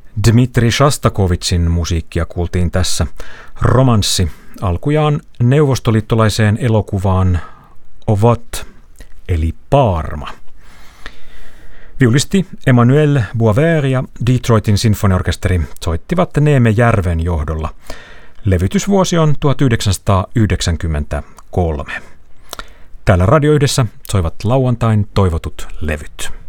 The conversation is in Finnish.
Dmitri Shostakovičin musiikkia kuultiin tässä. Romanssi alkujaan neuvostoliittolaiseen elokuvaan Ovat, eli Paarma. Viulisti Emmanuel Boisvert ja Detroitin sinfoniaorkesteri soittivat Neeme Järven johdolla. Levytysvuosi on 1993. Täällä Radio Yhdessä soivat lauantain toivotut levyt.